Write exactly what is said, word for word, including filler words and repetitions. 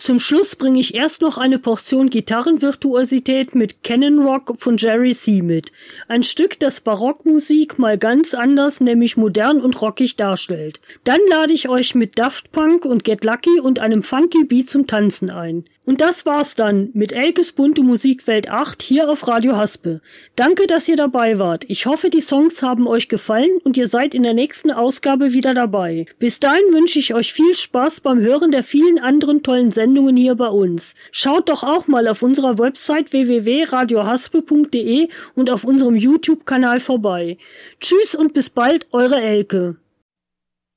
Zum Schluss bringe ich erst noch eine Portion Gitarrenvirtuosität mit Canon Rock von Jerry C. mit. Ein Stück, das Barockmusik mal ganz anders, nämlich modern und rockig darstellt. Dann lade ich euch mit Daft Punk und Get Lucky und einem funky Beat zum Tanzen ein. Und das war's dann mit Elkes bunte Musikwelt acht hier auf Radio Haspe. Danke, dass ihr dabei wart. Ich hoffe, die Songs haben euch gefallen und ihr seid in der nächsten Ausgabe wieder dabei. Bis dahin wünsche ich euch viel Spaß beim Hören der vielen anderen tollen Sendungen hier bei uns. Schaut doch auch mal auf unserer Website w w w punkt radio haspe punkt de und auf unserem YouTube-Kanal vorbei. Tschüss und bis bald, eure Elke.